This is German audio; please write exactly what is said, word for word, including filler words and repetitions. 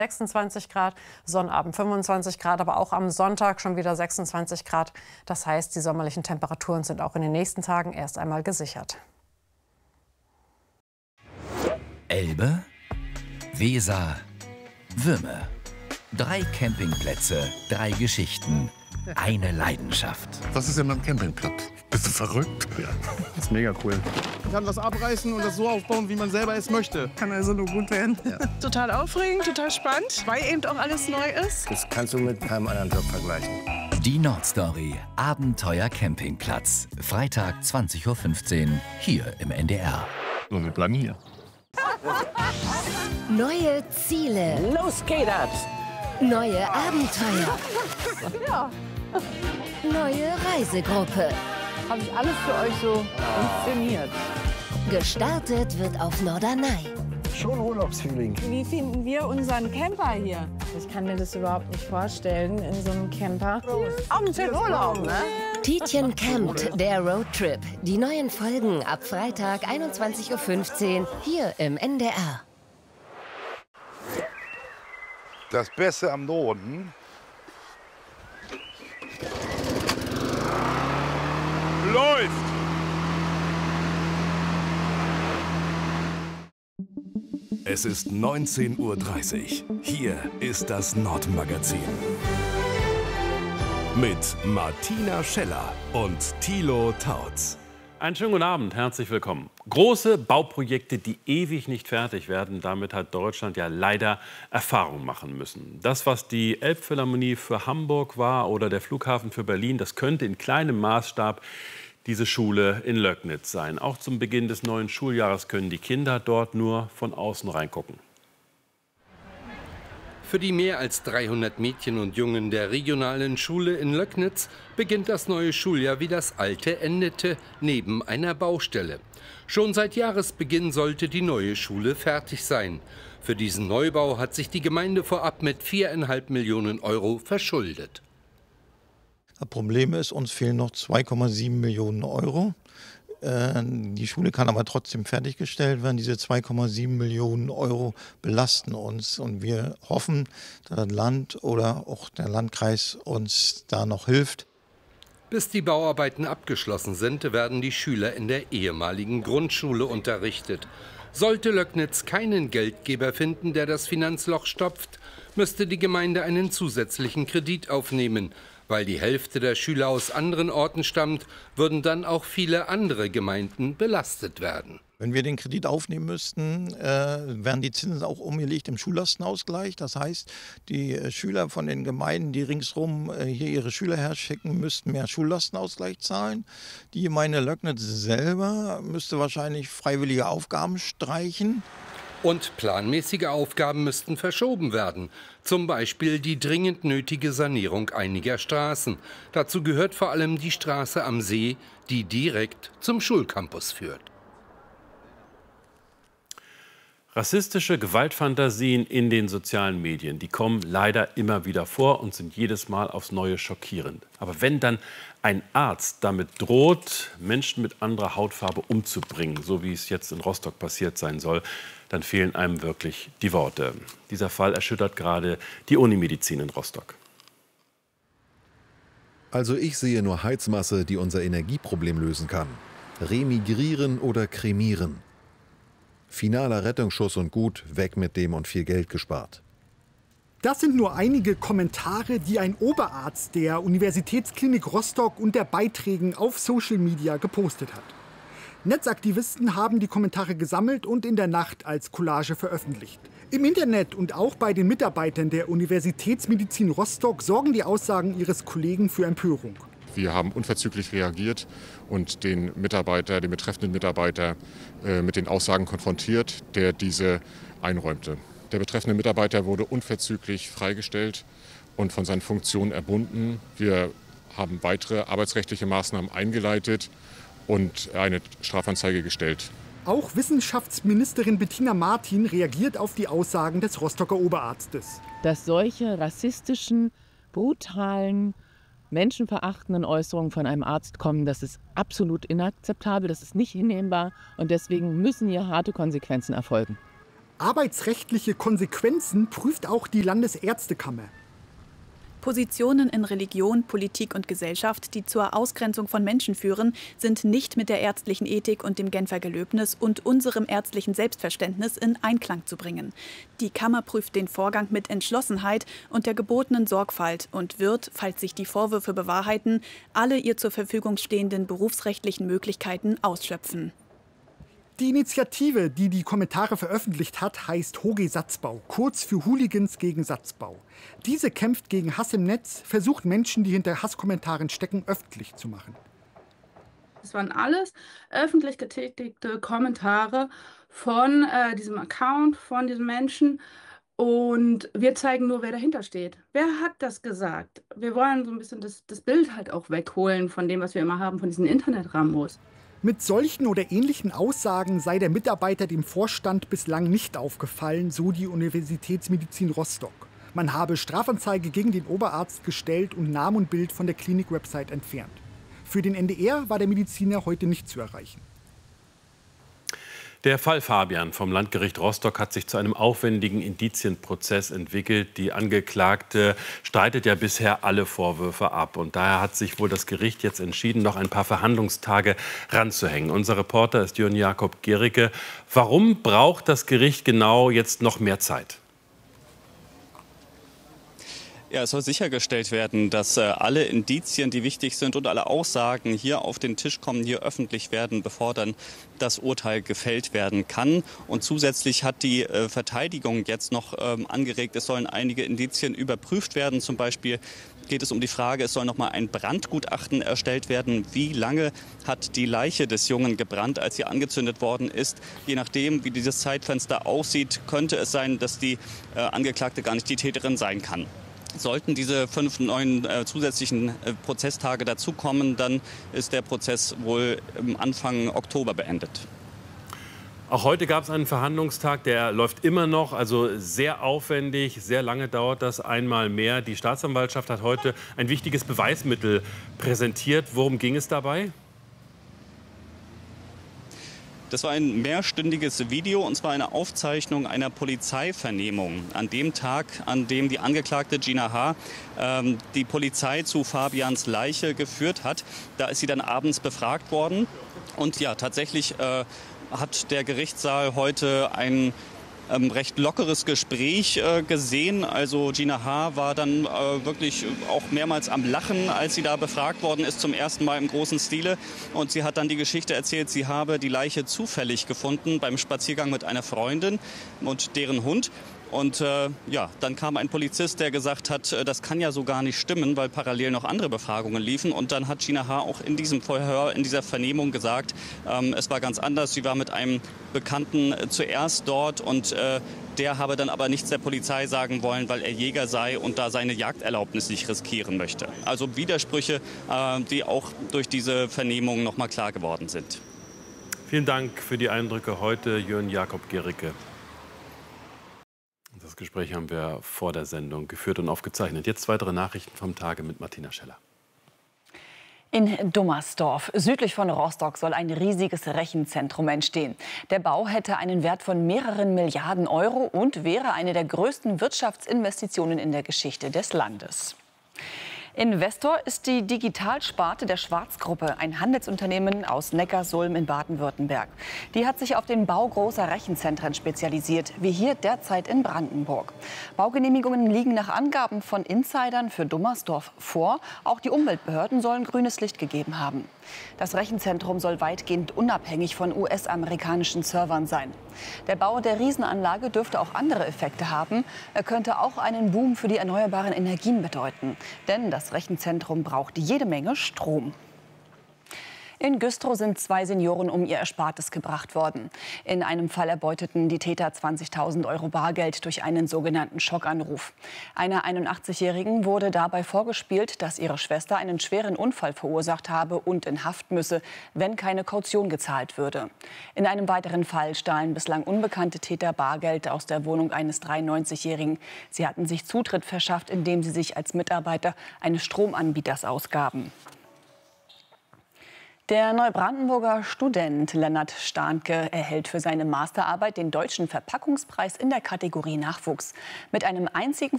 sechsundzwanzig Grad, Sonnabend fünfundzwanzig Grad, aber auch am Sonntag schon wieder sechsundzwanzig Grad. Das heißt, die sommerlichen Temperaturen sind auch in den nächsten Tagen erst einmal gesichert. Elbe, Weser, Würme. Drei Campingplätze, drei Geschichten, eine Leidenschaft. Was ist denn ein Campingplatz? Bist du verrückt? Ja. Das ist mega cool. Man kann was abreißen und das so aufbauen, wie man selber es möchte. Kann also nur gut werden. Ja. Total aufregend, total spannend, weil eben auch alles neu ist. Das kannst du mit keinem anderen Job vergleichen. Die Nordstory, Abenteuer Campingplatz. Freitag zwanzig Uhr fünfzehn, hier im N D R. So, wir bleiben hier. Neue Ziele. Los geht das! Neue Abenteuer. Ja. Neue Reisegruppe. Habe ich alles für euch so inszeniert. Gestartet wird auf Norderney. Schon Urlaubsfeeling. Wie finden wir unseren Camper hier? Ich kann mir das überhaupt nicht vorstellen, in so einem Camper. Abends in Urlaub, ne? Tietjen campt, der Roadtrip. Die neuen Folgen ab Freitag einundzwanzig Uhr fünfzehn hier im N D R. Das Beste am Norden läuft. Es ist neunzehn Uhr dreißig. Hier ist das Nordmagazin. Mit Martina Scheller und Thilo Tautz. Einen schönen guten Abend, herzlich willkommen. Große Bauprojekte, die ewig nicht fertig werden, damit hat Deutschland ja leider Erfahrung machen müssen. Das, was die Elbphilharmonie für Hamburg war oder der Flughafen für Berlin, das könnte in kleinem Maßstab diese Schule in Löcknitz sein. Auch zum Beginn des neuen Schuljahres können die Kinder dort nur von außen reingucken. Für die mehr als dreihundert Mädchen und Jungen der regionalen Schule in Löcknitz beginnt das neue Schuljahr, wie das alte endete, neben einer Baustelle. Schon seit Jahresbeginn sollte die neue Schule fertig sein. Für diesen Neubau hat sich die Gemeinde vorab mit viereinhalb Millionen Euro verschuldet. Das Problem ist, uns fehlen noch zwei Komma sieben Millionen Euro. Die Schule kann aber trotzdem fertiggestellt werden. Diese zwei Komma sieben Millionen Euro belasten uns. Und wir hoffen, dass das Land oder auch der Landkreis uns da noch hilft. Bis die Bauarbeiten abgeschlossen sind, werden die Schüler in der ehemaligen Grundschule unterrichtet. Sollte Löcknitz keinen Geldgeber finden, der das Finanzloch stopft, müsste die Gemeinde einen zusätzlichen Kredit aufnehmen. Weil die Hälfte der Schüler aus anderen Orten stammt, würden dann auch viele andere Gemeinden belastet werden. Wenn wir den Kredit aufnehmen müssten, äh, werden die Zinsen auch umgelegt im Schullastenausgleich. Das heißt, die äh, Schüler von den Gemeinden, die ringsherum äh, hier ihre Schüler herschicken, müssten mehr Schullastenausgleich zahlen. Die Gemeinde Löcknitz selber müsste wahrscheinlich freiwillige Aufgaben streichen. Und planmäßige Aufgaben müssten verschoben werden. Zum Beispiel die dringend nötige Sanierung einiger Straßen. Dazu gehört vor allem die Straße am See, die direkt zum Schulcampus führt. Rassistische Gewaltfantasien in den sozialen Medien, die kommen leider immer wieder vor und sind jedes Mal aufs Neue schockierend. Aber wenn dann ein Arzt damit droht, Menschen mit anderer Hautfarbe umzubringen, so wie es jetzt in Rostock passiert sein soll, dann fehlen einem wirklich die Worte. Dieser Fall erschüttert gerade die Unimedizin in Rostock. Also ich sehe nur Heizmasse, die unser Energieproblem lösen kann. Remigrieren oder kremieren. Finaler Rettungsschuss und gut, weg mit dem und viel Geld gespart. Das sind nur einige Kommentare, die ein Oberarzt der Universitätsklinik Rostock unter Beiträgen auf Social Media gepostet hat. Netzaktivisten haben die Kommentare gesammelt und in der Nacht als Collage veröffentlicht. Im Internet und auch bei den Mitarbeitern der Universitätsmedizin Rostock sorgen die Aussagen ihres Kollegen für Empörung. Wir haben unverzüglich reagiert und den Mitarbeiter, den betreffenden Mitarbeiter äh, mit den Aussagen konfrontiert, der diese einräumte. Der betreffende Mitarbeiter wurde unverzüglich freigestellt und von seinen Funktionen erbunden. Wir haben weitere arbeitsrechtliche Maßnahmen eingeleitet und eine Strafanzeige gestellt. Auch Wissenschaftsministerin Bettina Martin reagiert auf die Aussagen des Rostocker Oberarztes. Dass solche rassistischen, brutalen, menschenverachtenden Äußerungen von einem Arzt kommen, das ist absolut inakzeptabel, das ist nicht hinnehmbar und deswegen müssen hier harte Konsequenzen erfolgen. Arbeitsrechtliche Konsequenzen prüft auch die Landesärztekammer. Positionen in Religion, Politik und Gesellschaft, die zur Ausgrenzung von Menschen führen, sind nicht mit der ärztlichen Ethik und dem Genfer Gelöbnis und unserem ärztlichen Selbstverständnis in Einklang zu bringen. Die Kammer prüft den Vorgang mit Entschlossenheit und der gebotenen Sorgfalt und wird, falls sich die Vorwürfe bewahrheiten, alle ihr zur Verfügung stehenden berufsrechtlichen Möglichkeiten ausschöpfen. Die Initiative, die die Kommentare veröffentlicht hat, heißt Hoge Satzbau, kurz für Hooligans gegen Satzbau. Diese kämpft gegen Hass im Netz, versucht Menschen, die hinter Hasskommentaren stecken, öffentlich zu machen. Das waren alles öffentlich getätigte Kommentare von äh, diesem Account, von diesem Menschen. Und wir zeigen nur, wer dahinter steht. Wer hat das gesagt? Wir wollen so ein bisschen das, das Bild halt auch wegholen von dem, was wir immer haben, von diesen Internet-Rambos. Mit solchen oder ähnlichen Aussagen sei der Mitarbeiter dem Vorstand bislang nicht aufgefallen, so die Universitätsmedizin Rostock. Man habe Strafanzeige gegen den Oberarzt gestellt und Namen und Bild von der Klinik-Website entfernt. Für den N D R war der Mediziner heute nicht zu erreichen. Der Fall Fabian vom Landgericht Rostock hat sich zu einem aufwendigen Indizienprozess entwickelt. Die Angeklagte streitet ja bisher alle Vorwürfe ab. Und daher hat sich wohl das Gericht jetzt entschieden, noch ein paar Verhandlungstage ranzuhängen. Unser Reporter ist Jörn Jakob Gericke. Warum braucht das Gericht genau jetzt noch mehr Zeit? Ja, es soll sichergestellt werden, dass äh, alle Indizien, die wichtig sind und alle Aussagen hier auf den Tisch kommen, hier öffentlich werden, bevor dann das Urteil gefällt werden kann. Und zusätzlich hat die äh, Verteidigung jetzt noch ähm, angeregt, es sollen einige Indizien überprüft werden. Zum Beispiel geht es um die Frage, es soll noch mal ein Brandgutachten erstellt werden. Wie lange hat die Leiche des Jungen gebrannt, als sie angezündet worden ist? Je nachdem, wie dieses Zeitfenster aussieht, könnte es sein, dass die äh, Angeklagte gar nicht die Täterin sein kann. Sollten diese fünf neuen äh, zusätzlichen äh, Prozesstage dazukommen, dann ist der Prozess wohl ähm, Anfang Oktober beendet. Auch heute gab es einen Verhandlungstag, der läuft immer noch, also sehr aufwendig, sehr lange dauert das einmal mehr. Die Staatsanwaltschaft hat heute ein wichtiges Beweismittel präsentiert. Worum ging es dabei? Das war ein mehrstündiges Video, und zwar eine Aufzeichnung einer Polizeivernehmung. An dem Tag, an dem die Angeklagte Gina H. Ähm, die Polizei zu Fabians Leiche geführt hat. Da ist sie dann abends befragt worden. Und ja, tatsächlich äh, hat der Gerichtssaal heute ein Ähm, recht lockeres Gespräch äh, gesehen. Also Gina H. war dann äh, wirklich auch mehrmals am Lachen, als sie da befragt worden ist, zum ersten Mal im großen Stile. Und sie hat dann die Geschichte erzählt, sie habe die Leiche zufällig gefunden beim Spaziergang mit einer Freundin und deren Hund. Und äh, ja, dann kam ein Polizist, der gesagt hat, äh, das kann ja so gar nicht stimmen, weil parallel noch andere Befragungen liefen. Und dann hat Gina H. auch in diesem Verhör, in dieser Vernehmung gesagt, ähm, es war ganz anders. Sie war mit einem Bekannten äh, zuerst dort und äh, der habe dann aber nichts der Polizei sagen wollen, weil er Jäger sei und da seine Jagderlaubnis nicht riskieren möchte. Also Widersprüche, äh, die auch durch diese Vernehmung noch mal klar geworden sind. Vielen Dank für die Eindrücke heute, Jörn Jakob Gericke. Das Gespräch haben wir vor der Sendung geführt und aufgezeichnet. Jetzt weitere Nachrichten vom Tage mit Martina Scheller. In Dummersdorf, südlich von Rostock, soll ein riesiges Rechenzentrum entstehen. Der Bau hätte einen Wert von mehreren Milliarden Euro und wäre eine der größten Wirtschaftsinvestitionen in der Geschichte des Landes. Investor ist die Digitalsparte der Schwarz-Gruppe, ein Handelsunternehmen aus Neckarsulm in Baden-Württemberg. Die hat sich auf den Bau großer Rechenzentren spezialisiert, wie hier derzeit in Brandenburg. Baugenehmigungen liegen nach Angaben von Insidern für Dummersdorf vor. Auch die Umweltbehörden sollen grünes Licht gegeben haben. Das Rechenzentrum soll weitgehend unabhängig von U S-amerikanischen Servern sein. Der Bau der Riesenanlage dürfte auch andere Effekte haben. Er könnte auch einen Boom für die erneuerbaren Energien bedeuten. Denn das Rechenzentrum braucht jede Menge Strom. In Güstrow sind zwei Senioren um ihr Erspartes gebracht worden. In einem Fall erbeuteten die Täter zwanzigtausend Euro Bargeld durch einen sogenannten Schockanruf. Einer einundachtzigjährigen wurde dabei vorgespielt, dass ihre Schwester einen schweren Unfall verursacht habe und in Haft müsse, wenn keine Kaution gezahlt würde. In einem weiteren Fall stahlen bislang unbekannte Täter Bargeld aus der Wohnung eines dreiundneunzigjährigen. Sie hatten sich Zutritt verschafft, indem sie sich als Mitarbeiter eines Stromanbieters ausgaben. Der Neubrandenburger Student Lennart Starnke erhält für seine Masterarbeit den Deutschen Verpackungspreis in der Kategorie Nachwuchs. Mit einem einzigen